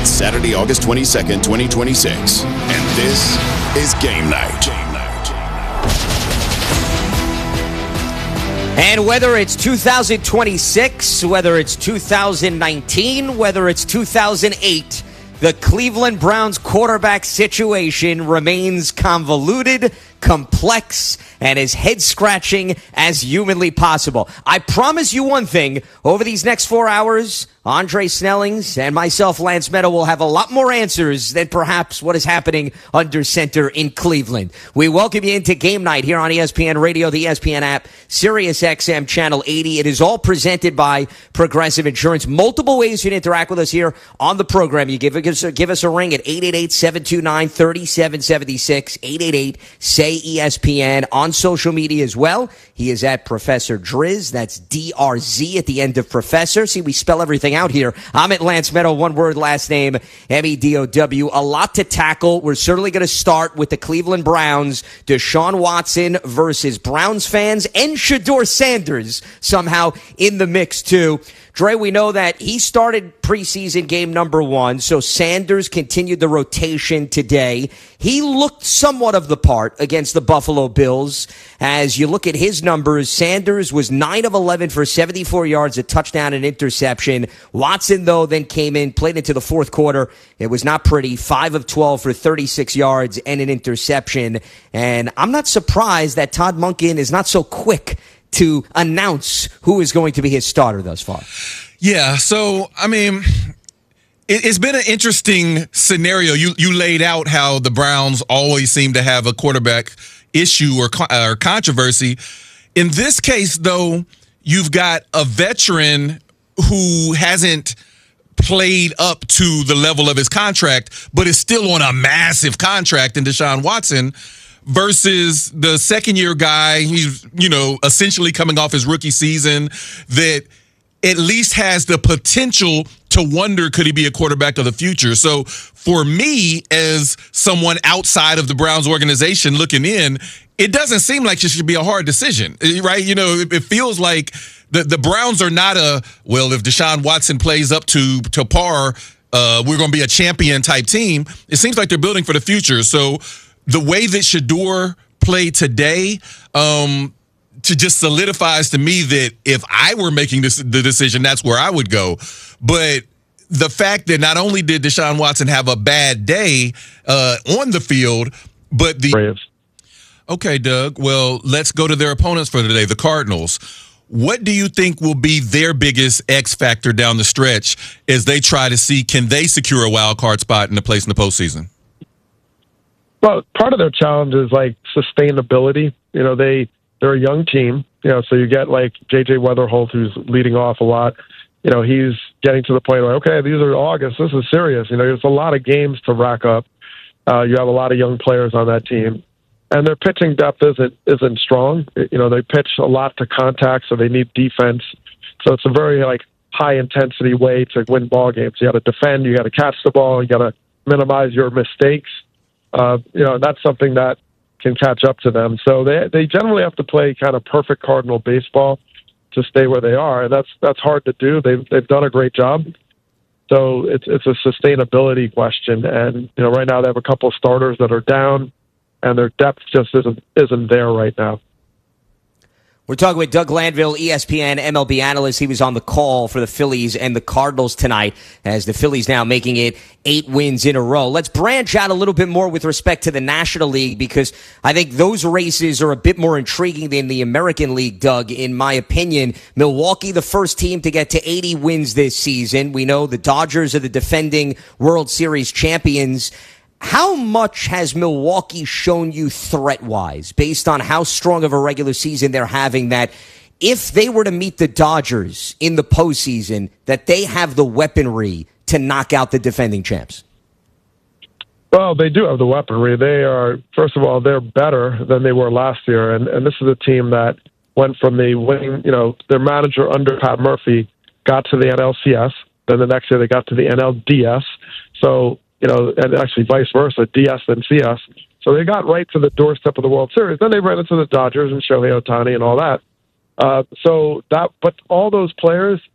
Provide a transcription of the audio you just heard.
It's Saturday, August 22nd, 2026, and this is Game Night. And whether it's 2026, whether it's 2019, whether it's 2008, the Cleveland Browns quarterback situation remains convoluted, complex, and as head-scratching as humanly possible. I promise you one thing, over these next 4 hours, Andre Snellings and myself, Lance Meadow, will have a lot more answers than perhaps what is happening under center in Cleveland. We welcome you into Game Night here on ESPN Radio, the ESPN app, Sirius XM Channel 80. It is all presented by Progressive Insurance. Multiple ways you can interact with us here on the program. You give us a ring at 888-729-3776, 888-SAY-ESPN. On social media as well, he is at Professor Driz. That's DRZ at the end of Professor. See, we spell everything out here. I'm at Lance Meadow, one word, last name, Medow. A lot to tackle. We're certainly going to start with the Cleveland Browns, Deshaun Watson versus Browns fans, and Shedeur Sanders somehow in the mix too. Dre, we know that he started preseason game number 1, so Sanders continued the rotation today. He looked somewhat of the part against the Buffalo Bills. As you look at his numbers, Sanders was 9 of 11 for 74 yards, a touchdown and interception. Watson, though, then came in, played into the fourth quarter. It was not pretty. 5 of 12 for 36 yards and an interception. And I'm not surprised that Todd Monken is not so quick to announce who is going to be his starter thus far. Yeah, so, I mean, it's been an interesting scenario. You laid out how the Browns always seem to have a quarterback issue or controversy. In this case, though, you've got a veteran who hasn't played up to the level of his contract, but is still on a massive contract in Deshaun Watson, versus the second-year guy. He's, essentially coming off his rookie season, that at least has the potential to wonder, could he be a quarterback of the future? So for me, as someone outside of the Browns organization looking in, it doesn't seem like it should be a hard decision, right? It feels like the Browns are not if Deshaun Watson plays up to par, we're going to be a champion type team. It seems like they're building for the future. So the way that Shedeur played today, to just solidifies to me that if I were making the decision, that's where I would go. But the fact that not only did Deshaun Watson have a bad day on the field, but the Braves. Okay, Doug. Well, let's go to their opponents for today, the Cardinals. What do you think will be their biggest X factor down the stretch as they try to see, can they secure a wild card spot in the place in the postseason? Well, part of their challenge is like sustainability. They're a young team, so you get like J.J. Weatherholt, who's leading off a lot. He's getting to the point where, okay, these are August. This is serious. There's a lot of games to rack up. You have a lot of young players on that team. And their pitching depth isn't strong. They pitch a lot to contact, so they need defense. So it's a very high-intensity way to win ball games. You got to defend. You got to catch the ball. You got to minimize your mistakes. That's something that can catch up to them. So they generally have to play kind of perfect Cardinal baseball to stay where they are, and that's hard to do. They've done a great job. So it's a sustainability question, and right now they have a couple of starters that are down, and their depth just isn't there right now. We're talking with Doug Glanville, ESPN MLB analyst. He was on the call for the Phillies and the Cardinals tonight, as the Phillies now making it 8 wins in a row. Let's branch out a little bit more with respect to the National League, because I think those races are a bit more intriguing than the American League, Doug, in my opinion. Milwaukee, the first team to get to 80 wins this season. We know the Dodgers are the defending World Series champions. How much has Milwaukee shown you threat-wise, based on how strong of a regular season they're having, that if they were to meet the Dodgers in the postseason, that they have the weaponry to knock out the defending champs? Well, they do have the weaponry. They are, first of all, they're better than they were last year. And this is a team that went from the winning, their manager under Pat Murphy got to the NLCS. Then the next year they got to the NLDS. So, and actually vice versa, DS then CS. So they got right to the doorstep of the World Series. Then they ran into the Dodgers and Shohei Ohtani and all that. But all those players,